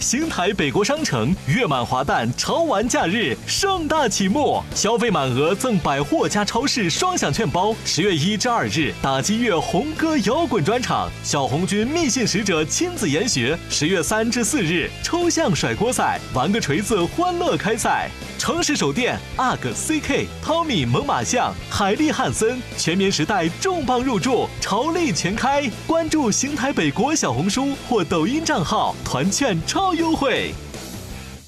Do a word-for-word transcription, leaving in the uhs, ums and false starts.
邢台北国商城月满华诞潮玩假日盛大启幕，消费满额赠百货加超市双享券包。十月一至二日，打击乐红歌摇滚专场，小红军密信使者亲子研学。十月三至四日，抽象甩锅赛，玩个锤子，欢乐开赛。城市手电 U G C K、汤米猛犸象、海利汉森、全棉时代重磅入驻，潮力全开。关注邢台北国小红书或抖音账号，团券超优惠。